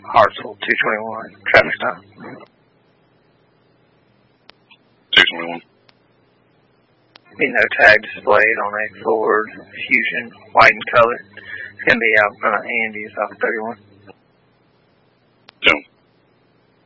Hartsville 221, traffic stop. 221. Be no tag displayed on a Ford Fusion, white in color. It's going to be out Andy's off 31.